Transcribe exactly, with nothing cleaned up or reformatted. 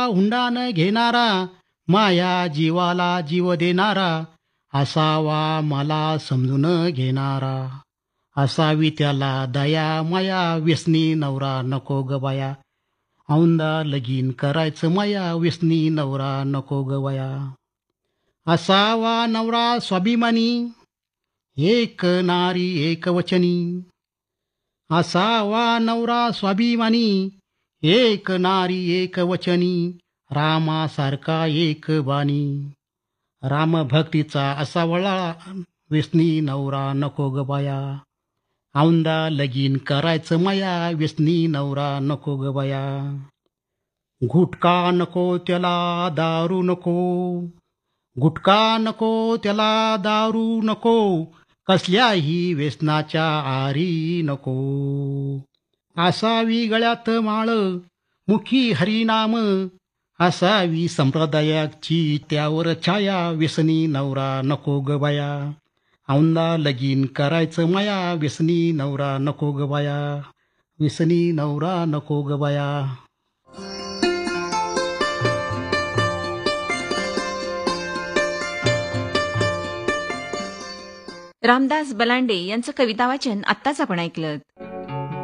हुंडा न घेणारा, माया जीवाला जीव देणारा, असावा मला समजून घेणारा. असावी त्याला दया माया, व्यसनी नवरा नको ग बाया. औंदा लगीन करायचं माया, व्यसनी नवरा नको ग बाया. असावा नवरा स्वाभिमानी, एक नारी एक वचनी. असावा नवरा स्वाभिमानी, एक नारी एक वचनी. रामासारखा एक बानी, रामभक्तीचा असावळा, व्यसनी नवरा नको ग बाया. औंदा लगीन करायचं माया, व्यसनी नवरा नको ग बाया. गुटखा नको त्याला दारू नको, गुटखा नको त्याला दारू नको, कसल्याही व्यसनाच्या आरी नको. असावी गळ्यात माळ, मुखी हरिनाम, असावी संप्रदायाची त्यावर छाया, व्यसनी नवरा नको ग बाया. औंदा लगीन करायचं माया, व्यसनी नवरा नको ग बाया. व्यसनी नवरा नको ग बाया. रामदास बलांडे यांचं कविता वाचन आत्ताच आपण ऐकलं.